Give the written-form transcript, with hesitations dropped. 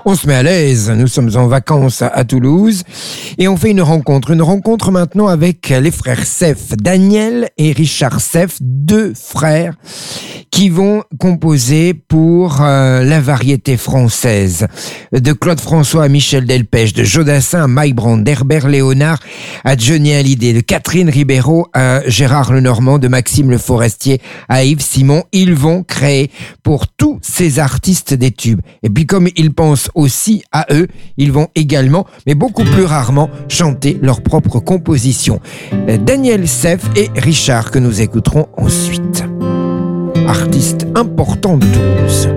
On se met à l'aise, nous sommes en vacances à Toulouse et on fait une rencontre maintenant avec les frères Seff, Daniel et Richard Seff, deux frères qui vont composer pour la variété française, de Claude François à Michel Delpech, de Jodassin à Mike Brand, d'Herbert Léonard à Johnny Hallyday, de Catherine Ribeiro à Gérard Lenormand, de Maxime Le Forestier à Yves Simon. Ils vont créer pour tous ces artistes des tubes. Et puis comme ils pensent aussi à eux, ils vont également, mais beaucoup plus rarement, chanter leurs propres compositions. Daniel Seff et Richard que nous écouterons ensuite. Artistes importants de Toulouse.